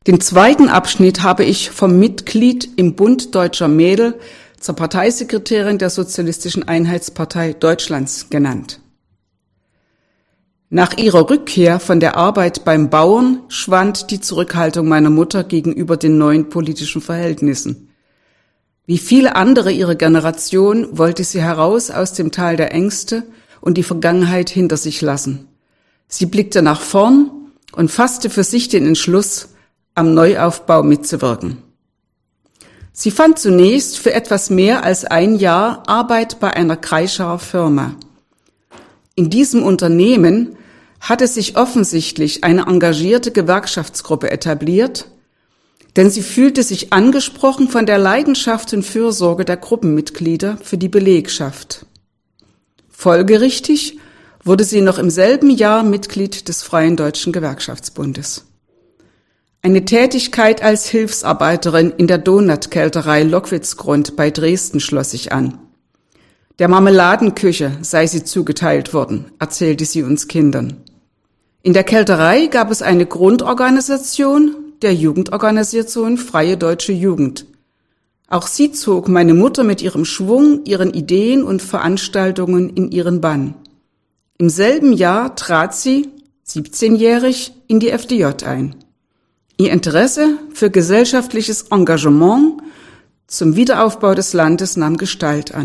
Den zweiten Abschnitt habe ich vom Mitglied im Bund Deutscher Mädel zur Parteisekretärin der Sozialistischen Einheitspartei Deutschlands genannt. Nach ihrer Rückkehr von der Arbeit beim Bauern schwand die Zurückhaltung meiner Mutter gegenüber den neuen politischen Verhältnissen. Wie viele andere ihrer Generation wollte sie heraus aus dem Tal der Ängste und die Vergangenheit hinter sich lassen. Sie blickte nach vorn und fasste für sich den Entschluss, am Neuaufbau mitzuwirken. Sie fand zunächst für etwas mehr als ein Jahr Arbeit bei einer Kreischer Firma. In diesem Unternehmen hatte sich offensichtlich eine engagierte Gewerkschaftsgruppe etabliert, denn sie fühlte sich angesprochen von der Leidenschaft und Fürsorge der Gruppenmitglieder für die Belegschaft. Folgerichtig wurde sie noch im selben Jahr Mitglied des Freien Deutschen Gewerkschaftsbundes. Eine Tätigkeit als Hilfsarbeiterin in der Donutkälterei Lockwitzgrund bei Dresden schloss sich an. Der Marmeladenküche sei sie zugeteilt worden, erzählte sie uns Kindern. In der Kälterei gab es eine Grundorganisation, der Jugendorganisation Freie Deutsche Jugend. Auch sie zog meine Mutter mit ihrem Schwung, ihren Ideen und Veranstaltungen in ihren Bann. Im selben Jahr trat sie, 17-jährig, in die FDJ ein. Ihr Interesse für gesellschaftliches Engagement zum Wiederaufbau des Landes nahm Gestalt an.